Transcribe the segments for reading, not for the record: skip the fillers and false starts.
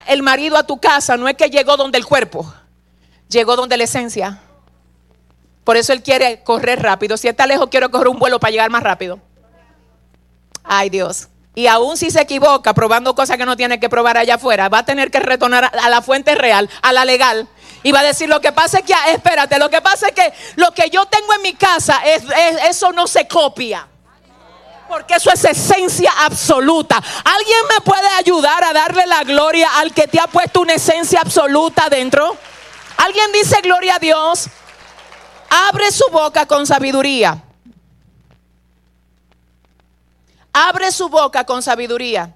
el marido a tu casa no es que llegó donde el cuerpo, llegó donde la esencia. Por eso él quiere correr rápido. Si está lejos, quiero correr un vuelo para llegar más rápido. Ay, Dios. Y aún si se equivoca probando cosas que no tiene que probar allá afuera, va a tener que retornar a la fuente real, a la legal. Y va a decir, lo que pasa es que, espérate, lo que pasa es que lo que yo tengo en mi casa, eso no se copia. Porque eso es esencia absoluta. ¿Alguien me puede ayudar a darle la gloria al que te ha puesto una esencia absoluta dentro? ¿Alguien dice gloria a Dios? Abre su boca con sabiduría. Abre su boca con sabiduría.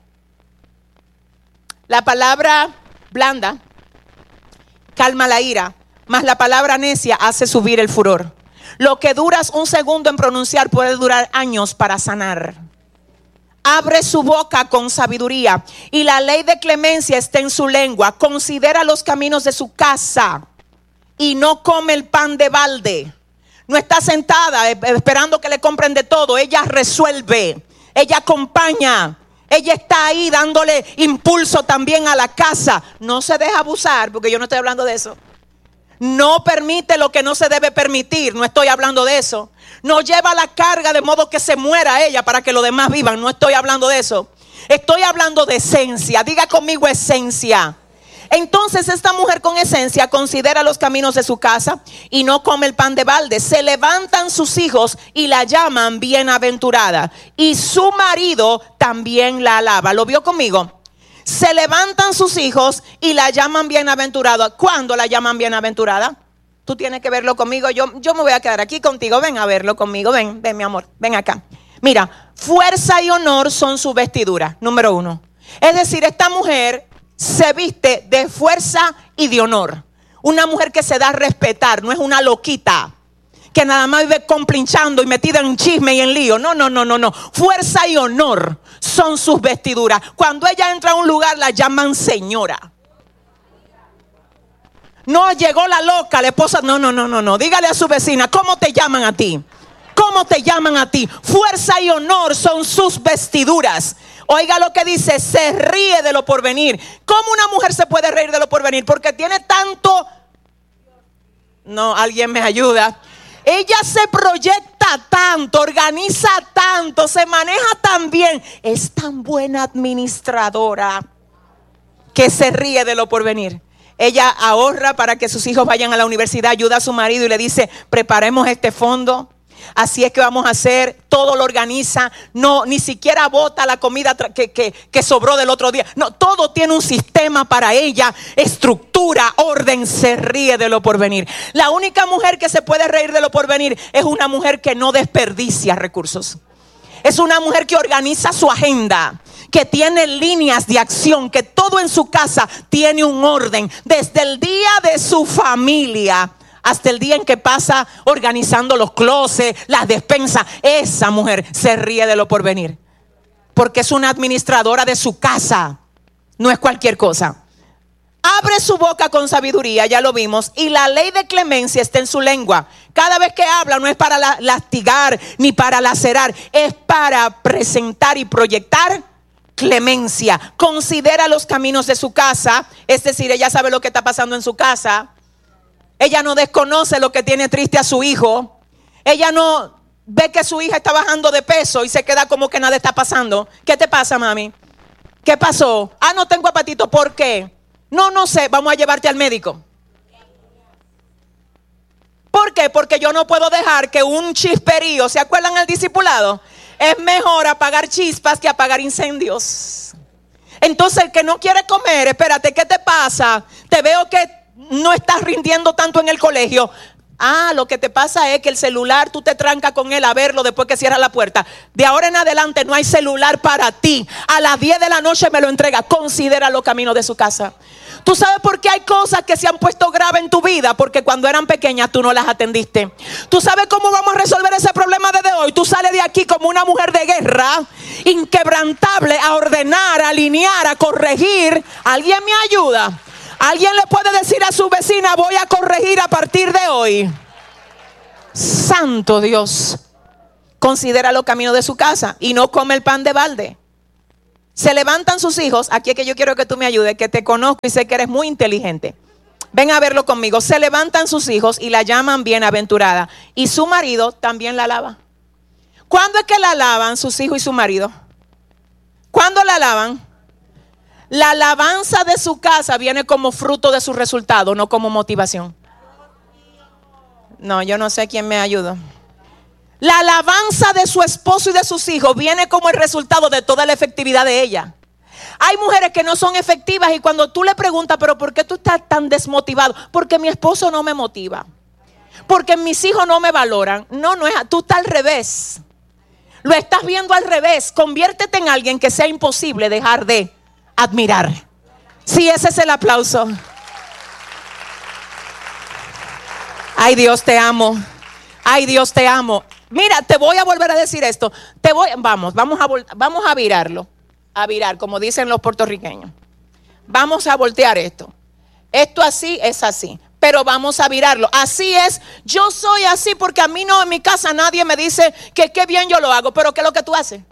La palabra blanda calma la ira, mas la palabra necia hace subir el furor. Lo que duras un segundo en pronunciar puede durar años para sanar. Abre su boca con sabiduría y la ley de clemencia está en su lengua. Considera los caminos de su casa y no come el pan de balde. No está sentada esperando que le compren de todo. Ella resuelve, ella acompaña. Ella está ahí dándole impulso también a la casa. No se deja abusar, porque yo no estoy hablando de eso. No permite lo que no se debe permitir. No estoy hablando de eso. No lleva la carga de modo que se muera ella para que los demás vivan. No estoy hablando de eso. Estoy hablando de esencia. Diga conmigo esencia. Entonces esta mujer con esencia considera los caminos de su casa y no come el pan de balde. Se levantan sus hijos y la llaman bienaventurada. Y su marido también la alaba. ¿Lo vio conmigo? Se levantan sus hijos y la llaman bienaventurada. ¿Cuándo la llaman bienaventurada? Tú tienes que verlo conmigo. Yo me voy a quedar aquí contigo. Ven a verlo conmigo. Ven mi amor. Ven acá. Mira, fuerza y honor son su vestidura. Número 1. Es decir, esta mujer se viste de fuerza y de honor. Una mujer que se da a respetar. No es una loquita que nada más vive complinchando y metida en chisme y en lío. No. Fuerza y honor son sus vestiduras. Cuando ella entra a un lugar la llaman señora. No llegó la loca, la esposa. No. Dígale a su vecina, ¿cómo te llaman a ti? ¿Cómo te llaman a ti? Fuerza y honor son sus vestiduras. Oiga lo que dice, se ríe de lo porvenir. ¿Cómo una mujer se puede reír de lo porvenir? Porque tiene tanto... No, alguien me ayuda. Ella se proyecta tanto, organiza tanto, se maneja tan bien. Es tan buena administradora que se ríe de lo porvenir. Ella ahorra para que sus hijos vayan a la universidad, ayuda a su marido y le dice, preparemos este fondo. Así es que vamos a hacer, todo lo organiza, no, ni siquiera bota la comida que sobró del otro día. No, todo tiene un sistema para ella, estructura, orden, se ríe de lo porvenir. La única mujer que se puede reír de lo porvenir es una mujer que no desperdicia recursos. Es una mujer que organiza su agenda, que tiene líneas de acción, que todo en su casa tiene un orden, desde el día de su familia hasta el día en que pasa organizando los closets, las despensas. Esa mujer se ríe de lo porvenir, porque es una administradora de su casa. No es cualquier cosa. Abre su boca con sabiduría, ya lo vimos, y la ley de clemencia está en su lengua. Cada vez que habla no es para lastigar ni para lacerar, es para presentar y proyectar clemencia. Considera los caminos de su casa, es decir, ella sabe lo que está pasando en su casa. Ella no desconoce lo que tiene triste a su hijo. Ella no ve que su hija está bajando de peso y se queda como que nada está pasando. ¿Qué te pasa, mami? ¿Qué pasó? No tengo apetito. ¿Por qué? No sé, vamos a llevarte al médico. ¿Por qué? Porque yo no puedo dejar que un chisperío, ¿se acuerdan el discipulado? Es mejor apagar chispas que apagar incendios. Entonces el que no quiere comer, espérate, ¿qué te pasa? Te veo que no estás rindiendo tanto en el colegio. Lo que te pasa es que el celular tú te trancas con él a verlo después que cierras la puerta. De ahora en adelante no hay celular para ti. A las 10 de la noche me lo entrega. Considera los caminos de su casa. ¿Tú sabes por qué hay cosas que se han puesto graves en tu vida? Porque cuando eran pequeñas tú no las atendiste. ¿Tú sabes cómo vamos a resolver ese problema desde hoy? Tú sales de aquí como una mujer de guerra, inquebrantable, a ordenar, a alinear, a corregir. ¿Alguien me ayuda? ¿Alguien le puede decir a su vecina, voy a corregir a partir de hoy? Santo Dios. Considera los caminos de su casa y no come el pan de balde. Se levantan sus hijos. Aquí es que yo quiero que tú me ayudes, que te conozco y sé que eres muy inteligente. Ven a verlo conmigo. Se levantan sus hijos y la llaman bienaventurada. Y su marido también la alaba. ¿Cuándo es que la alaban sus hijos y su marido? ¿Cuándo la alaban? La alabanza de su casa viene como fruto de su resultado, no como motivación. No, yo no sé quién me ayuda. La alabanza de su esposo y de sus hijos viene como el resultado de toda la efectividad de ella. Hay mujeres que no son efectivas y cuando tú le preguntas, pero ¿por qué tú estás tan desmotivado? Porque mi esposo no me motiva. Porque mis hijos no me valoran. No, no es, tú estás al revés. Lo estás viendo al revés. Conviértete en alguien que sea imposible dejar de admirar. Sí, ese es el aplauso. Ay, Dios, te amo. Ay, Dios, te amo. Mira, te voy a volver a decir esto. Vamos a virarlo. A virar, como dicen los puertorriqueños. Vamos a voltear esto. Esto así es así. Pero vamos a virarlo. Así es. Yo soy así porque a mí no, en mi casa nadie me dice que qué bien yo lo hago. Pero ¿qué es lo que tú haces?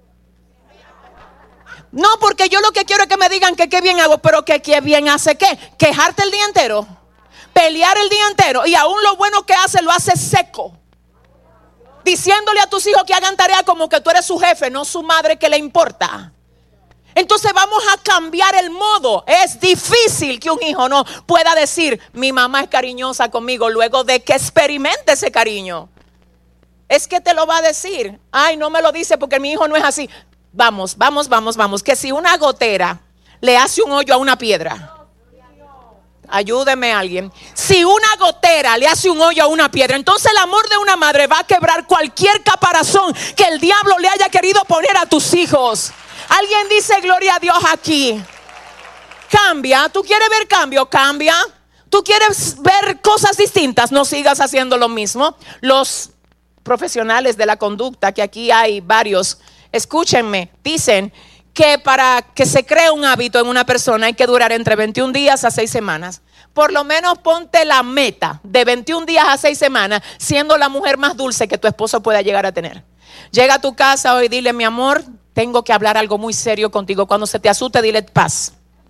No, porque yo lo que quiero es que me digan que qué bien hago. Pero que qué bien hace qué. Quejarte el día entero. Pelear el día entero. Y aún lo bueno que hace lo hace seco. Diciéndole a tus hijos que hagan tarea como que tú eres su jefe, no su madre que le importa. Entonces vamos a cambiar el modo. Es difícil que un hijo no pueda decir, mi mamá es cariñosa conmigo, luego de que experimente ese cariño. Es que te lo va a decir. Ay, no me lo dice porque mi hijo no es así. Vamos. Que si una gotera le hace un hoyo a una piedra. Ayúdeme alguien. Si una gotera le hace un hoyo a una piedra, entonces el amor de una madre va a quebrar cualquier caparazón que el diablo le haya querido poner a tus hijos. Alguien dice gloria a Dios aquí. Cambia. ¿Tú quieres ver cambio? Cambia. ¿Tú quieres ver cosas distintas? No sigas haciendo lo mismo. Los profesionales de la conducta, que aquí hay varios, escúchenme, dicen que para que se cree un hábito en una persona hay que durar entre 21 días a 6 semanas. Por lo menos ponte la meta de 21 días a 6 semanas, siendo la mujer más dulce que tu esposo pueda llegar a tener. Llega a tu casa hoy, dile, mi amor, tengo que hablar algo muy serio contigo. Cuando se te asuste, dile paz.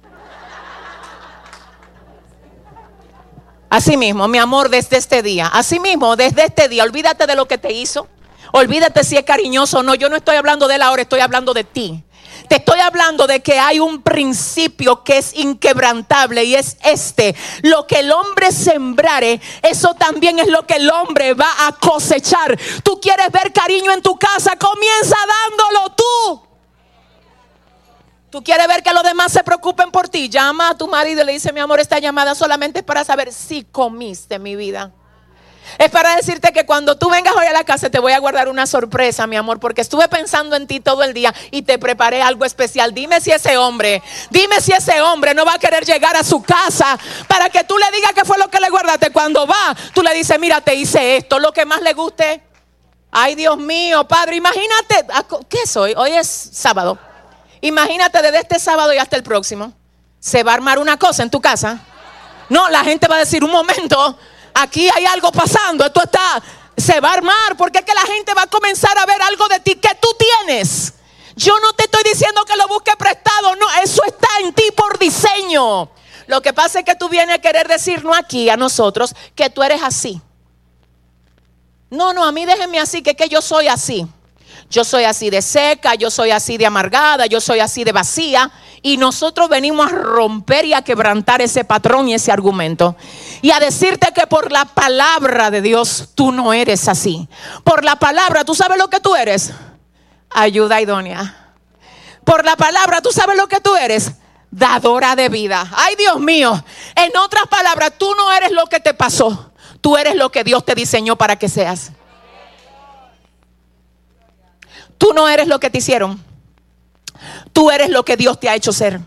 Así mismo, mi amor, desde este día. Así mismo, desde este día, olvídate de lo que te hizo. Olvídate si es cariñoso o no. Yo no estoy hablando de él ahora, estoy hablando de ti. Te estoy hablando de que hay un principio que es inquebrantable y es este: lo que el hombre sembrare, eso también es lo que el hombre va a cosechar. Tú quieres ver cariño en tu casa, comienza dándolo tú. Tú quieres ver que los demás se preocupen por ti, llama a tu marido y le dice, mi amor, esta llamada solamente es para saber si comiste, mi vida. Es para decirte que cuando tú vengas hoy a la casa te voy a guardar una sorpresa, mi amor, porque estuve pensando en ti todo el día y te preparé algo especial. Dime si ese hombre no va a querer llegar a su casa para que tú le digas qué fue lo que le guardaste. Cuando va, tú le dices, mira, te hice esto, lo que más le guste. Ay, Dios mío, Padre, imagínate, ¿qué es hoy? Hoy es sábado. Imagínate desde este sábado y hasta el próximo. ¿Se va a armar una cosa en tu casa? No, la gente va a decir, un momento, aquí hay algo pasando, se va a armar, porque es que la gente va a comenzar a ver algo de ti que tú tienes. Yo no te estoy diciendo que lo busques prestado, no, eso está en ti por diseño. Lo que pasa es que tú vienes a querer decirnos aquí a nosotros que tú eres así. No, a mí déjenme así, que yo soy así. Yo soy así de seca, yo soy así de amargada, yo soy así de vacía. Y nosotros venimos a romper y a quebrantar ese patrón y ese argumento. Y a decirte que por la palabra de Dios tú no eres así. Por la palabra, ¿tú sabes lo que tú eres? Ayuda idónea. Por la palabra, ¿tú sabes lo que tú eres? Dadora de vida. Ay, Dios mío. En otras palabras, tú no eres lo que te pasó. Tú eres lo que Dios te diseñó para que seas. Tú no eres lo que te hicieron. Tú eres lo que Dios te ha hecho ser.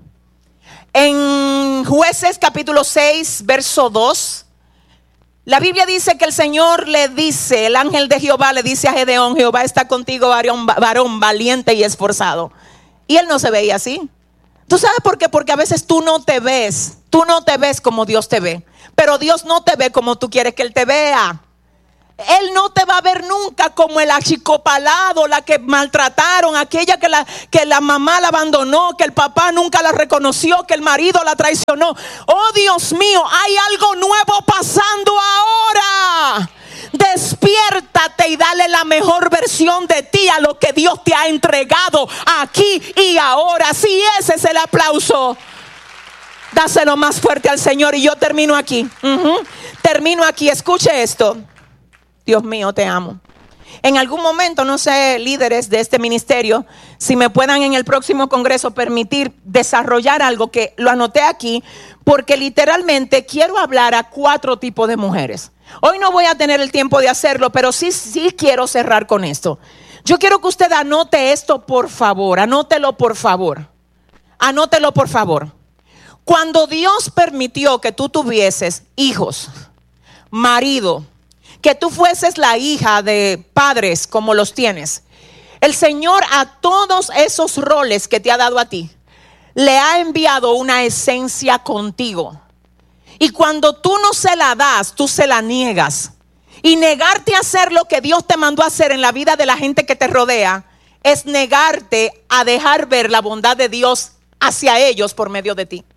En Jueces capítulo 6 verso 2, la Biblia dice que el Señor le dice, el ángel de Jehová le dice a Gedeón, Jehová está contigo, varón valiente y esforzado. Y él no se veía así. ¿Tú sabes por qué? Porque a veces tú no te ves como Dios te ve. Pero Dios no te ve como tú quieres que Él te vea. Él no te va a ver nunca como el achicopalado, la que maltrataron, aquella que la mamá la abandonó, que el papá nunca la reconoció, que el marido la traicionó. Oh Dios mío, hay algo nuevo pasando ahora. Despiértate y dale la mejor versión de ti a lo que Dios te ha entregado aquí y ahora. Sí, ese es el aplauso. Dáselo más fuerte al Señor. Y yo termino aquí. Termino aquí. Escuche esto. Dios mío, te amo. En algún momento, no sé, líderes de este ministerio, si me puedan en el próximo congreso permitir desarrollar algo que lo anoté aquí, porque literalmente quiero hablar a 4 tipos de mujeres. Hoy no voy a tener el tiempo de hacerlo, pero sí quiero cerrar con esto. Yo quiero que usted anote esto, por favor. Anótelo, por favor. Anótelo, por favor. Cuando Dios permitió que tú tuvieses hijos, marido, que tú fueses la hija de padres como los tienes, el Señor a todos esos roles que te ha dado a ti, le ha enviado una esencia contigo. Y cuando tú no se la das, tú se la niegas. Y negarte a hacer lo que Dios te mandó a hacer en la vida de la gente que te rodea, es negarte a dejar ver la bondad de Dios hacia ellos por medio de ti.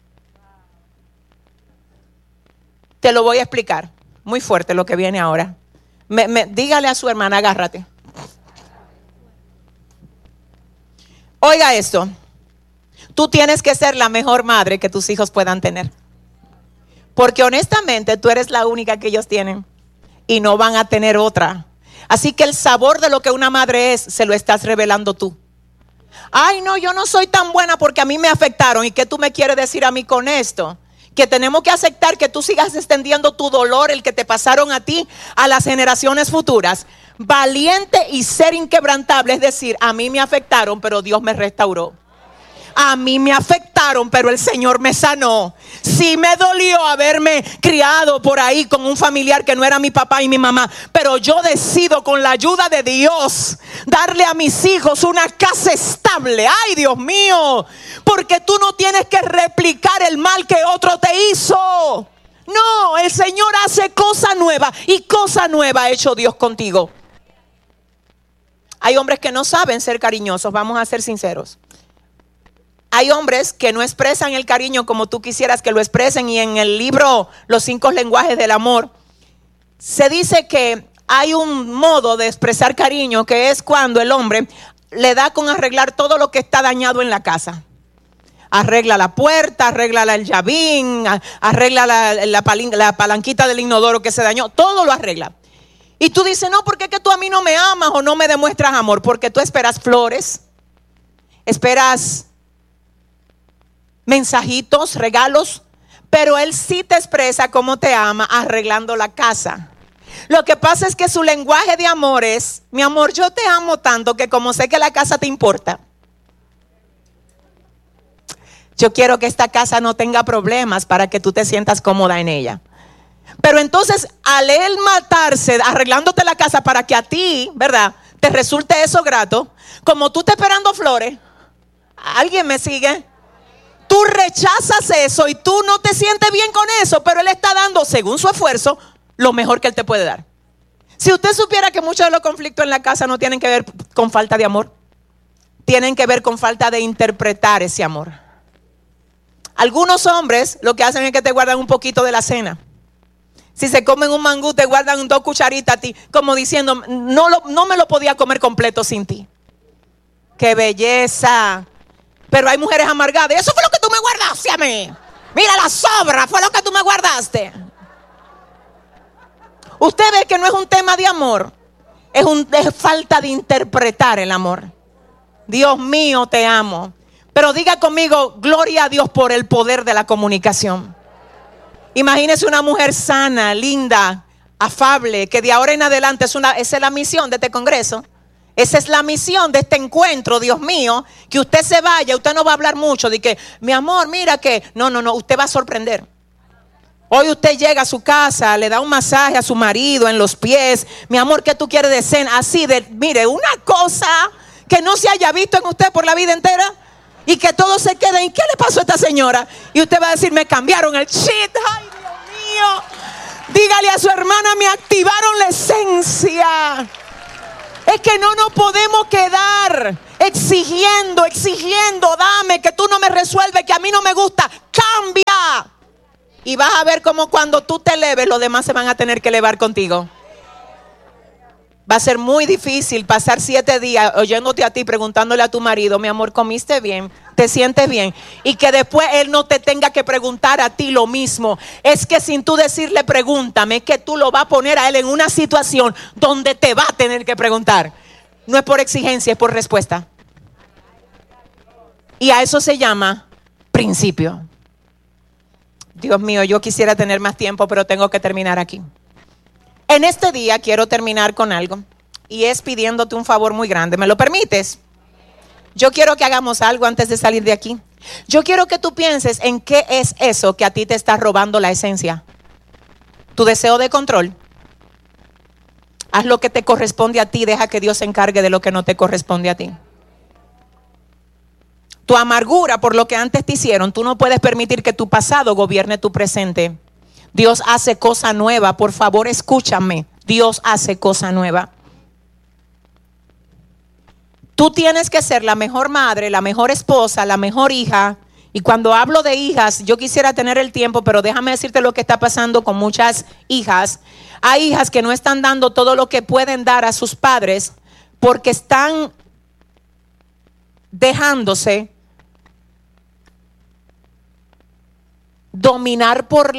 Te lo voy a explicar. Muy fuerte lo que viene ahora. Dígale a su hermana, agárrate. Oiga esto. Tú tienes que ser la mejor madre que tus hijos puedan tener. Porque honestamente tú eres la única que ellos tienen. Y no van a tener otra. Así que el sabor de lo que una madre es, se lo estás revelando tú. Ay, no, yo no soy tan buena porque a mí me afectaron. ¿Y qué tú me quieres decir a mí con esto? Que tenemos que aceptar que tú sigas extendiendo tu dolor, el que te pasaron a ti, a las generaciones futuras. Valiente y ser inquebrantable, es decir, a mí me afectaron, pero Dios me restauró. A mí me afectaron, pero el Señor me sanó. Sí me dolió haberme criado por ahí con un familiar que no era mi papá y mi mamá, pero yo decido con la ayuda de Dios darle a mis hijos una casa estable. Ay, Dios mío, porque tú no tienes que replicar el mal que otro te hizo. No, el Señor hace cosa nueva, y cosa nueva ha hecho Dios contigo. Hay hombres que no saben ser cariñosos, vamos a ser sinceros. Hay hombres que no expresan el cariño como tú quisieras que lo expresen. Y en el libro Los 5 lenguajes del amor se dice que hay un modo de expresar cariño, que es cuando el hombre le da con arreglar todo lo que está dañado en la casa. Arregla la puerta, arregla el llavín, arregla la palanquita del inodoro que se dañó. Todo lo arregla. Y tú dices, no, ¿por qué que tú a mí no me amas o no me demuestras amor? Porque tú esperas flores, esperas mensajitos, regalos, pero él sí te expresa cómo te ama arreglando la casa. Lo que pasa es que su lenguaje de amor es: mi amor, yo te amo tanto que como sé que la casa te importa, yo quiero que esta casa no tenga problemas para que tú te sientas cómoda en ella. Pero entonces, al él matarse arreglándote la casa para que a ti, ¿verdad?, te resulte eso grato, como tú estás esperando flores, ¿alguien me sigue? Tú rechazas eso y tú no te sientes bien con eso, pero él está dando, según su esfuerzo, lo mejor que él te puede dar. Si usted supiera que muchos de los conflictos en la casa no tienen que ver con falta de amor, tienen que ver con falta de interpretar ese amor. Algunos hombres lo que hacen es que te guardan un poquito de la cena. Si se comen un mangú, te guardan 2 cucharitas a ti, como diciendo, no me lo podía comer completo sin ti. ¡Qué belleza! Pero hay mujeres amargadas. Eso fue lo que tú me guardaste a mí. Mira, la sobra fue lo que tú me guardaste. Usted ve que no es un tema de amor, es falta de interpretar el amor. Dios mío, te amo. Pero diga conmigo, gloria a Dios por el poder de la comunicación. Imagínese una mujer sana, linda, afable, que de ahora en adelante esa es la misión de este congreso. Esa es la misión de este encuentro, Dios mío. Que usted se vaya, usted no va a hablar mucho de que, mi amor, mira que, no, usted va a sorprender. Hoy usted llega a su casa, le da un masaje a su marido en los pies. Mi amor, ¿qué tú quieres de cena? Así de, mire, una cosa que no se haya visto en usted por la vida entera. Y que todos se queden, ¿y qué le pasó a esta señora? Y usted va a decir, me cambiaron el shit. Ay, Dios mío. Dígale a su hermana, me activaron la esencia. Es que no nos podemos quedar exigiendo, dame, que tú no me resuelves, que a mí no me gusta. Cambia. Y vas a ver cómo cuando tú te eleves, los demás se van a tener que elevar contigo. Va a ser muy difícil pasar 7 días oyéndote a ti, preguntándole a tu marido, mi amor, ¿comiste bien? ¿Te sientes bien? Y que después él no te tenga que preguntar a ti lo mismo. Es que sin tú decirle pregúntame, es que tú lo vas a poner a él en una situación donde te va a tener que preguntar. No es por exigencia, es por respuesta. Y a eso se llama principio. Dios mío, yo quisiera tener más tiempo, pero tengo que terminar aquí. En este día quiero terminar con algo, y es pidiéndote un favor muy grande. ¿Me lo permites? Yo quiero que hagamos algo antes de salir de aquí. Yo quiero que tú pienses en qué es eso que a ti te está robando la esencia. Tu deseo de control. Haz lo que te corresponde a ti, deja que Dios se encargue de lo que no te corresponde a ti. Tu amargura por lo que antes te hicieron. Tú no puedes permitir que tu pasado gobierne tu presente. Dios hace cosa nueva. Por favor, escúchame. Dios hace cosa nueva. Tú tienes que ser la mejor madre, la mejor esposa, la mejor hija. Y cuando hablo de hijas, yo quisiera tener el tiempo, pero déjame decirte lo que está pasando con muchas hijas. Hay hijas que no están dando todo lo que pueden dar a sus padres porque están dejándose dominar por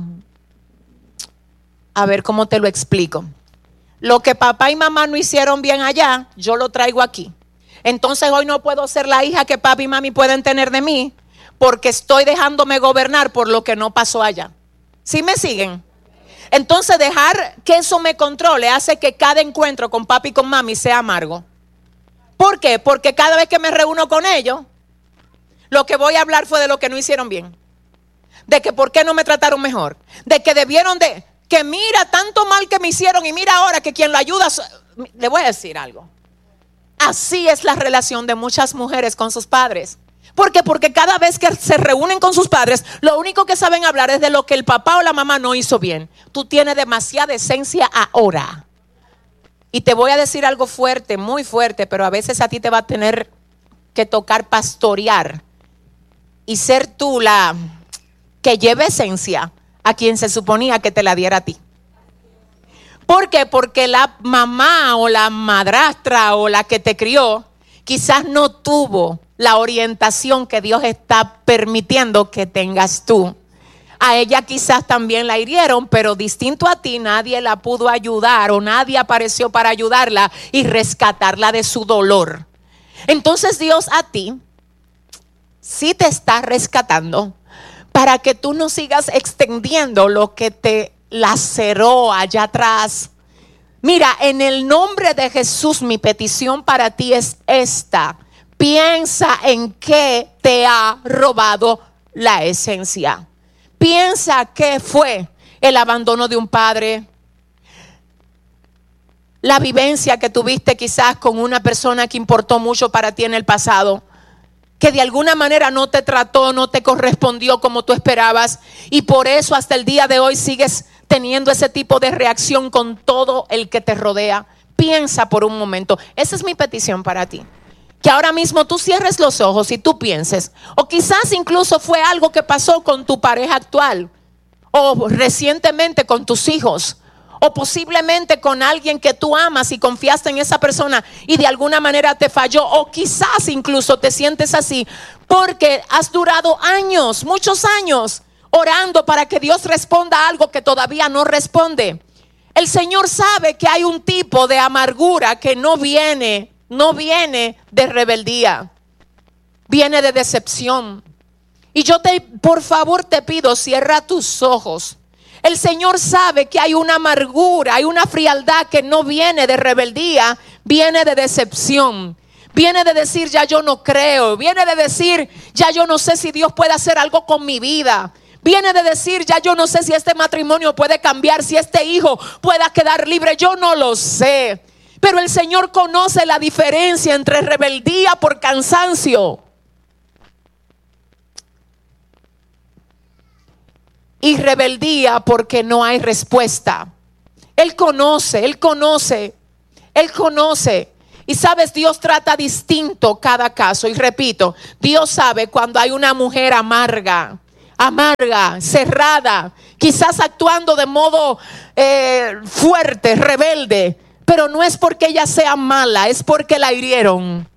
a ver cómo te lo explico. Lo que papá y mamá no hicieron bien allá, yo lo traigo aquí. Entonces hoy no puedo ser la hija que papi y mami pueden tener de mí, porque estoy dejándome gobernar por lo que no pasó allá. ¿Sí me siguen? Entonces dejar que eso me controle hace que cada encuentro con papi y con mami sea amargo. ¿Por qué? Porque cada vez que me reúno con ellos, lo que voy a hablar fue de lo que no hicieron bien. De que por qué no me trataron mejor. De que debieron de... Que mira tanto mal que me hicieron y mira ahora que quien lo ayuda... Le voy a decir algo. Así es la relación de muchas mujeres con sus padres. ¿Por qué? Porque cada vez que se reúnen con sus padres, lo único que saben hablar es de lo que el papá o la mamá no hizo bien. Tú tienes demasiada esencia ahora. Y te voy a decir algo fuerte, muy fuerte, pero a veces a ti te va a tener que tocar pastorear y ser tú la que lleve esencia a quien se suponía que te la diera a ti. ¿Por qué? Porque la mamá o la madrastra o la que te crió quizás no tuvo la orientación que Dios está permitiendo que tengas tú. A ella quizás también la hirieron, pero distinto a ti, nadie la pudo ayudar o nadie apareció para ayudarla y rescatarla de su dolor. Entonces Dios a ti sí te está rescatando para que tú no sigas extendiendo lo que te laceró allá atrás. Mira, en el nombre de Jesús, mi petición para ti es esta. Piensa en qué te ha robado la esencia. Piensa qué fue el abandono de un padre, la vivencia que tuviste quizás con una persona que importó mucho para ti en el pasado, que de alguna manera no te trató, no te correspondió como tú esperabas, y por eso hasta el día de hoy sigues teniendo ese tipo de reacción con todo el que te rodea. Piensa por un momento. Esa es mi petición para ti. Que ahora mismo tú cierres los ojos y tú pienses, o quizás incluso fue algo que pasó con tu pareja actual, o recientemente con tus hijos, o posiblemente con alguien que tú amas y confiaste en esa persona y de alguna manera te falló, o quizás incluso te sientes así porque has durado años, muchos años, orando para que Dios responda a algo que todavía no responde. El Señor sabe que hay un tipo de amargura que no viene de rebeldía, viene de decepción. Y yo por favor te pido, cierra tus ojos. El Señor sabe que hay una amargura, hay una frialdad que no viene de rebeldía, viene de decepción. Viene de decir, ya yo no creo. Viene de decir, ya yo no sé si Dios puede hacer algo con mi vida. Viene de decir, ya yo no sé si este matrimonio puede cambiar, si este hijo pueda quedar libre. Yo no lo sé. Pero el Señor conoce la diferencia entre rebeldía por cansancio y rebeldía porque no hay respuesta. Él conoce, Él conoce, Él conoce. Y sabes, Dios trata distinto cada caso. Y repito, Dios sabe cuando hay una mujer amarga, cerrada, quizás actuando de modo fuerte, rebelde. Pero no es porque ella sea mala, es porque la hirieron.